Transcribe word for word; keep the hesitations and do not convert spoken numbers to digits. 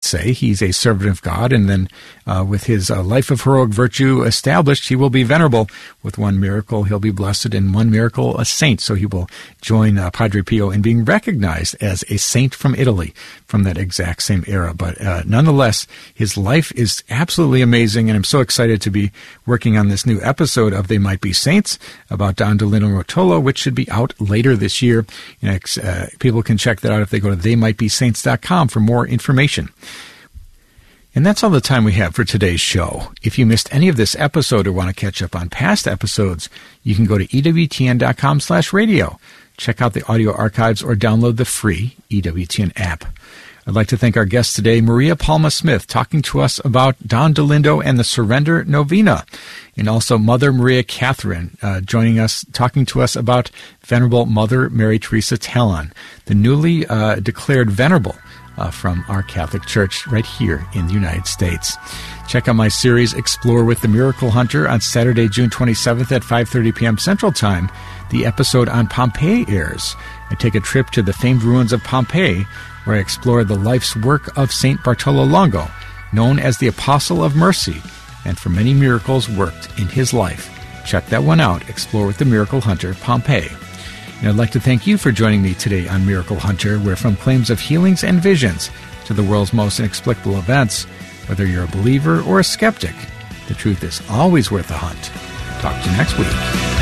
say. He's a servant of God, and then uh, with his uh, life of heroic virtue established, he will be venerable. With one miracle, he'll be blessed, and one miracle, a saint. So he will join uh, Padre Pio in being recognized as a saint from Italy from that exact same era. But uh, nonetheless, his life is absolutely amazing, and I'm so excited to be working on this new episode of They Might Be Saints about Don Dolindo Ruotolo, which should be out later this year. You know, uh, people can check that out if they go to they might be saints dot com for more information. And that's all the time we have for today's show. If you missed any of this episode or want to catch up on past episodes, you can go to E W T N dot com slash radio. Check out the audio archives or download the free E W T N app. I'd like to thank our guest today, Maria Palma Smith, talking to us about Don Dolindo and the Surrender Novena, and also Mother Maria Catherine uh, joining us, talking to us about Venerable Mother Mary Teresa Tallon, the newly uh, declared venerable uh, from our Catholic Church right here in the United States. Check out my series, Explore with the Miracle Hunter, on Saturday, June twenty-seventh at five thirty p.m. Central Time. The episode on Pompeii airs. I take a trip to the famed ruins of Pompeii, where I explore the life's work of Saint Bartolo Longo, known as the Apostle of Mercy, and for many miracles worked in his life. Check that one out, Explore with the Miracle Hunter, Pompeii. And I'd like to thank you for joining me today on Miracle Hunter, where from claims of healings and visions to the world's most inexplicable events, whether you're a believer or a skeptic, the truth is always worth a hunt. Talk to you next week.